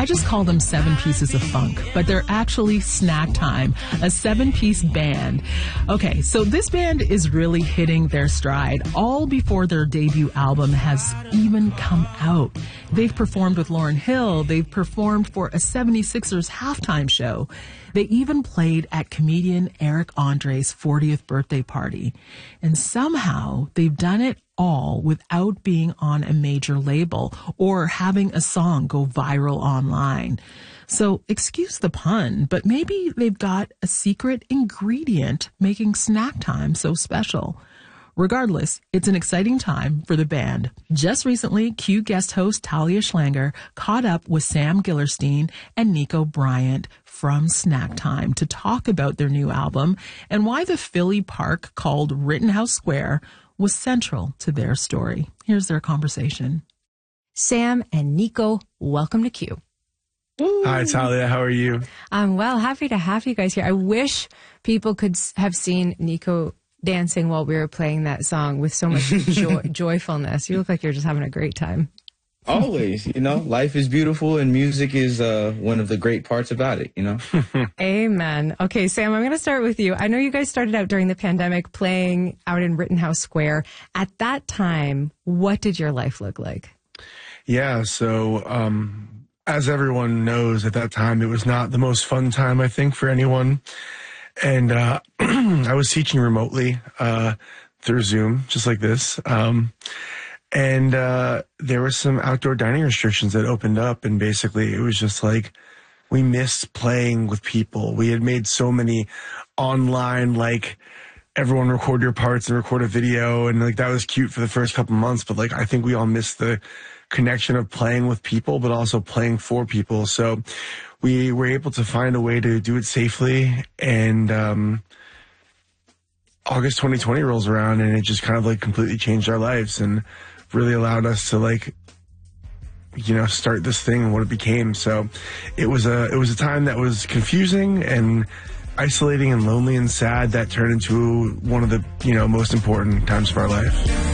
I just call them 7 Pieces of Funk, but they're actually Snack Time, a 7-piece band. Okay, so this band is really hitting their stride all before their debut album has even come out. They've performed with Lauryn Hill. They've performed for a 76ers halftime show. They even played at comedian Eric Andre's 40th birthday party. And somehow they've done it all without being on a major label or having a song go viral online. So excuse the pun, but maybe they've got a secret ingredient making Snack Time so special. Regardless, it's an exciting time for the band. Just recently, Q guest host Talia Schlanger caught up with Sam Gillerstein and Nico Bryant from Snack Time to talk about their new album and why the Philly park called Rittenhouse Square was central to their story. Here's their conversation. Sam and Nico, welcome to Q. Hi, Talia. How are you? I'm well. Happy to have you guys here. I wish people could have seen Nico dancing while we were playing that song with so much joyfulness. You look like you're just having a great time. Always, life is beautiful and music is one of the great parts about it, Amen. Okay, Sam, I'm going to start with you. I know you guys started out during the pandemic playing out in Rittenhouse Square. At that time, what did your life look like? Yeah, so as everyone knows, at that time, it was not the most fun time, I think, for anyone. And I was teaching remotely through Zoom, just like this. And there were some outdoor dining restrictions that opened up. And basically, it was just like we missed playing with people. We had made so many online, like, everyone record your parts and record a video. And, like, that was cute for the first couple months. But, like, I think we all missed the connection of playing with people, but also playing for people. So we were able to find a way to do it safely. And August 2020 rolls around, and it just kind of, like, completely changed our lives and really allowed us to, like, start this thing and what it became. So it was a time that was confusing and isolating and lonely and sad that turned into one of the, most important times of our life.